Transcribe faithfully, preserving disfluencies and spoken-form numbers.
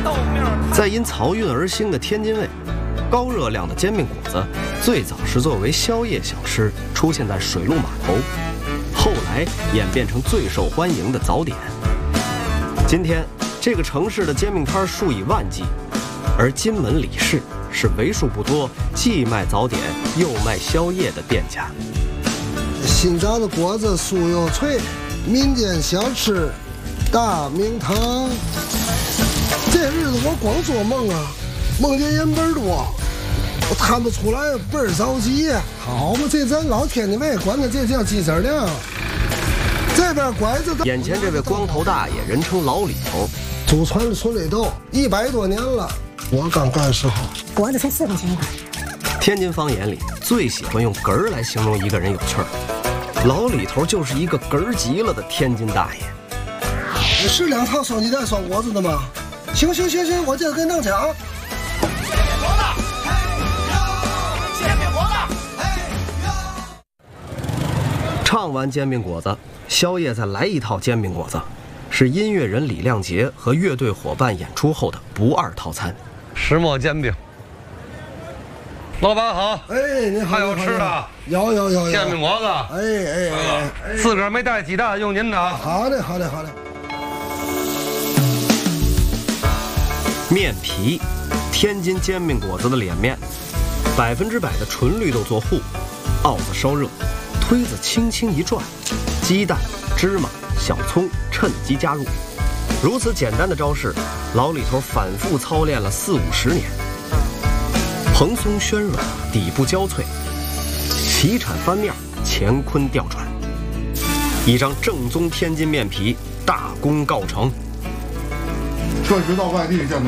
在因漕运而兴的天津卫，高热量的煎饼果子最早是作为宵夜小吃出现在水陆码头，后来演变成最受欢迎的早点。今天，这个城市的煎饼摊数以万计，而金门李氏是为数不多既卖早点又卖宵夜的店家。 新炸的果子酥又脆，民间小吃大名堂。这日子我光做梦啊，梦见人倍儿多，我看不出来，倍儿着急。好嘛，这咱老天津卫管的这叫鸡子量。这边拐子， 眼前这位光头大爷，人称老李头， 祖传的春雷豆一百多年了。我刚干时候， 果子才四块钱一块。 天津方言里最喜欢用“哏儿”来形容一个人有趣儿。老李头就是一个哏儿极了的天津大爷。 是两套双鸡蛋双果子的吗？行行行行，我这给弄讲。 煎饼果子，嘿呦！煎饼果子，嘿呦！ 唱完煎饼果子，宵夜再来一套煎饼果子，是音乐人李亮杰和乐队伙伴演出后的不二套餐。 石磨煎饼。老板好， 哎，你好， 还有吃的？ 有有有有。 煎饼果子， 哎哎哎哎， 自个儿没带鸡蛋，用您的。 好的好的好的。 面皮，天津煎饼果子的脸面，百分之百的纯绿豆做糊，鏊子烧热，推子轻轻一转，鸡蛋、芝麻、小葱趁机加入。如此简单的招式，老李头反复操练了四五十年。蓬松暄软，底部焦脆，齐铲翻面，乾坤调转，一张正宗天津面皮大功告成。 确实到外地见